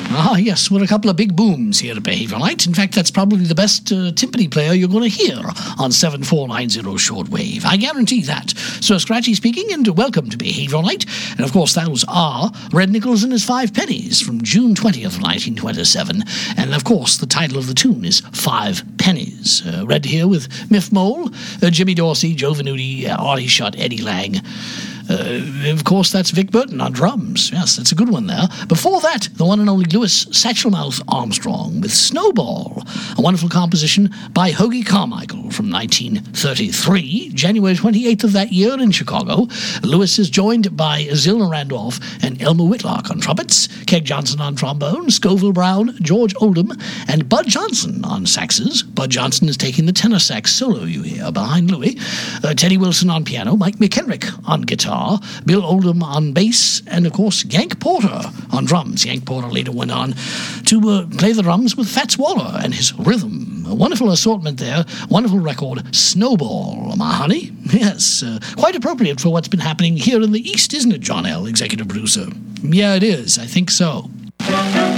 Ah, yes, we're a couple of big booms here at Behavioral Night. In fact, that's probably the best timpani player you're going to hear on 7490 shortwave. I guarantee that. So, Scratchy speaking, and welcome to Behavioral Night. And, of course, those are Red Nichols and His Five Pennies from June 20th of 1927. And, of course, the title of the tune is Five Pennies. Red here with Miff Mole, Jimmy Dorsey, Joe Venuti, Artie Shutt, Eddie Lang. Of course, that's Vic Burton on drums. Yes, that's a good one there. Before that, the one and only Louis Satchelmouth Armstrong with Snowball, a wonderful composition by Hoagy Carmichael from 1933, January 28th of that year in Chicago. Louis is joined by Zilna Randolph and Elmer Whitlock on trumpets, Keg Johnson on trombone, Scoville Brown, George Oldham, and Bud Johnson on saxes. Bud Johnson is taking the tenor sax solo you hear behind Louis. Teddy Wilson on piano, Mike McHenrick on guitar, Bill Oldham on bass, and of course Yank Porter on drums. Yank Porter later went on to play the drums with Fats Waller and his rhythm. A wonderful assortment there, wonderful record, Snowball, my honey. Yes, quite appropriate for what's been happening here in the East, isn't it, John L., executive producer? Yeah, it is. I think so.